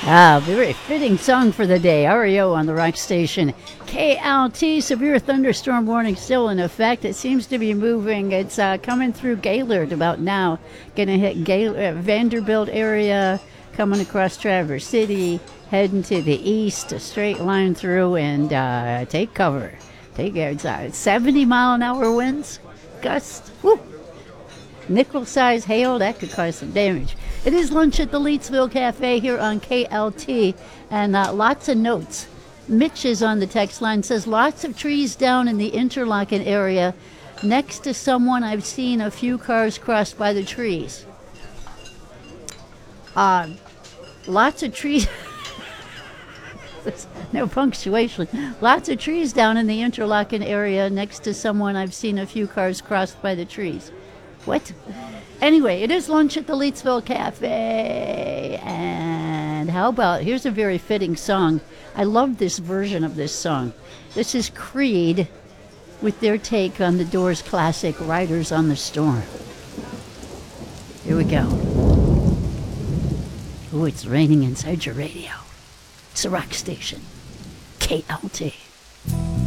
Ah, very fitting song for the day. REO on the rock station. KLT, severe thunderstorm warning still in effect. It seems to be moving. It's coming through Gaylord about now. Going to hit Vanderbilt area, coming across Traverse City, heading to the east, a straight line through, and take cover. Take it. 70 mile an hour winds, gusts. Woo! Nickel size hail, that could cause some damage. It is lunch at the Leetsville Cafe here on KLT, and lots of notes. Mitch is on the text line, says lots of trees down in the Interlochen area. Next to someone, I've seen a few cars crossed by the trees. Lots of trees. No punctuation. Lots of trees down in the Interlochen area. Next to someone, I've seen a few cars crossed by the trees. What? Anyway, it is lunch at the Leetsville Cafe. And how about, here's a very fitting song. I love this version of this song. This is Creed with their take on the Doors classic, Riders on the Storm. Here we go. Oh, it's raining inside your radio. It's a rock station. KLT.